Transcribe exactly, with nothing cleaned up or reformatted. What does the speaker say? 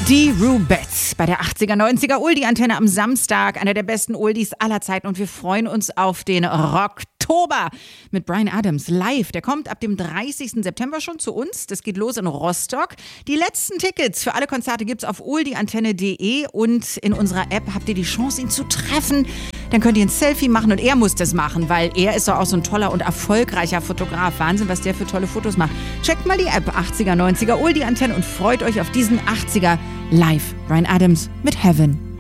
Die Rubettes bei der achtziger, neunziger Oldie-Antenne am Samstag. Einer der besten Oldies aller Zeiten. Und wir freuen uns auf den Rocktober mit Bryan Adams live. Der kommt ab dem dreißigsten September schon zu uns. Das geht los in Rostock. Die letzten Tickets für alle Konzerte gibt's auf oldieantenne punkt de und in unserer App habt ihr die Chance, ihn zu treffen. Dann könnt ihr ein Selfie machen und er muss das machen, weil er ist doch auch so ein toller und erfolgreicher Fotograf. Wahnsinn, was der für tolle Fotos macht. Checkt mal die App achtziger, neunziger Oldie-Antenne und freut euch auf diesen achtziger live. Bryan Adams mit Heaven.